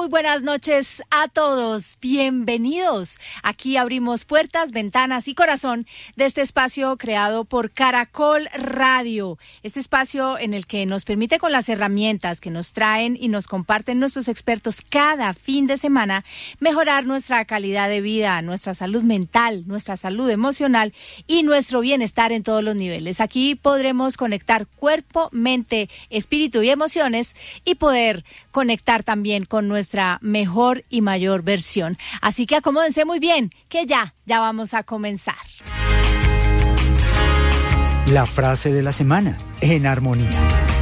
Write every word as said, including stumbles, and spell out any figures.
Muy buenas noches a todos, bienvenidos. Aquí abrimos puertas, ventanas y corazón de este espacio creado por Caracol Radio. Este espacio en el que nos permite, con las herramientas que nos traen y nos comparten nuestros expertos cada fin de semana, mejorar nuestra calidad de vida, nuestra salud mental, nuestra salud emocional y nuestro bienestar en todos los niveles. Aquí podremos conectar cuerpo, mente, espíritu y emociones y poder conectar también con nuestra mejor y mayor versión. Así que acomódense muy bien, que ya, ya vamos a comenzar. La frase de la semana, en armonía.